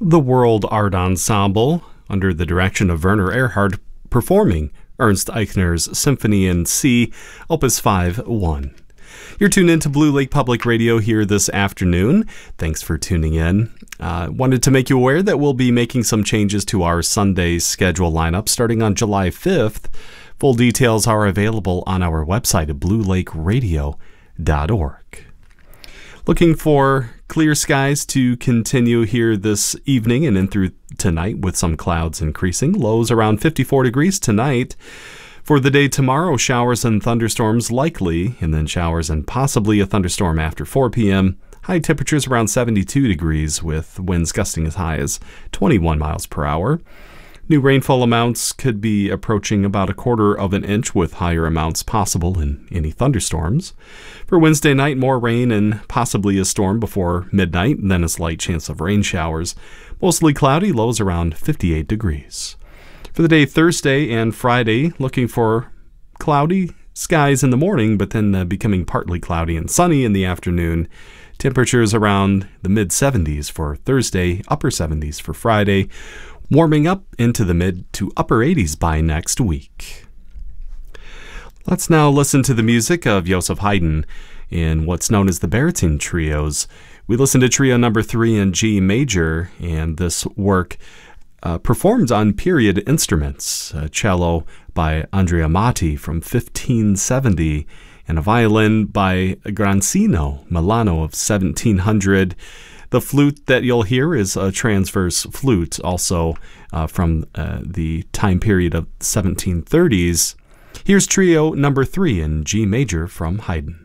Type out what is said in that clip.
The World Art Ensemble, under the direction of Werner Erhard, performing Ernst Eichner's Symphony in C, Opus 5-1. You're tuned in to Blue Lake Public Radio here this afternoon. Thanks for tuning in. Wanted to make you aware that we'll be making some changes to our Sunday schedule lineup starting on July 5th. Full details are available on our website at bluelakeradio.org. Looking for clear skies to continue here this evening and in through tonight with some clouds increasing. Lows around 54 degrees tonight. For the day tomorrow, showers and thunderstorms likely, and then showers and possibly a thunderstorm after 4 p.m. High temperatures around 72 degrees with winds gusting as high as 21 miles per hour. New rainfall amounts could be approaching about 1/4 of an inch with higher amounts possible in any thunderstorms. For Wednesday night, more rain and possibly a storm before midnight, and then a slight chance of rain showers. Mostly cloudy, lows around 58 degrees. For the day Thursday and Friday, looking for cloudy skies in the morning, but then becoming partly cloudy and sunny in the afternoon. Temperatures around the mid-70s for Thursday, upper 70s for Friday, warming up into the mid to upper 80s by next week. Let's now listen to the music of Joseph Haydn in what's known as the Baritone Trios. We listened to Trio number 3 in G major, and this work performed on period instruments, a cello by Andrea Amati from 1570, and a violin by Grancino Milano of 1700. The flute that you'll hear is a transverse flute, also from the time period of 1730s. Here's Trio number 3 in G major from Haydn.